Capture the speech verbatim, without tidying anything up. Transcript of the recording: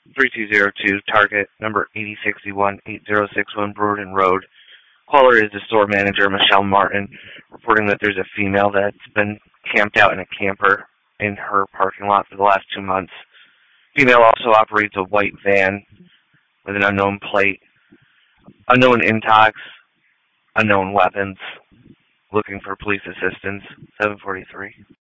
three two zero two, target number eighty sixty-one, eighty sixty-one Brewerton Road. Caller is the store manager, Michelle Martin, reporting that there's a female that's been camped out in a camper in her parking lot for the last two months. Female also operates a white van with an unknown plate, unknown intox, unknown weapons, looking for police assistance, seven forty-three.